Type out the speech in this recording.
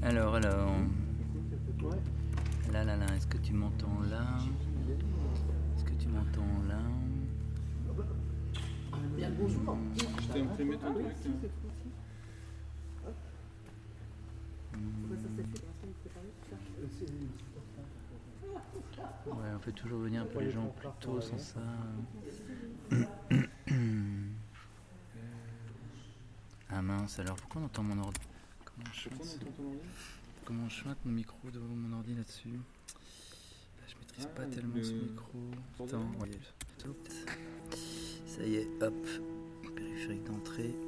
Alors. Là, est-ce que tu m'entends là? Est-ce que tu m'entends là? Bien le bonjour. Je t'ai imprimé ton truc. Ouais, on fait toujours venir un peu les gens plus tôt sans ça. Ah mince, alors pourquoi on entend mon ordi? Comment je chante mon micro devant mon ordi là-dessus? Je maîtrise pas tellement ce micro. Attends, ça y est, hop. Périphérique d'entrée.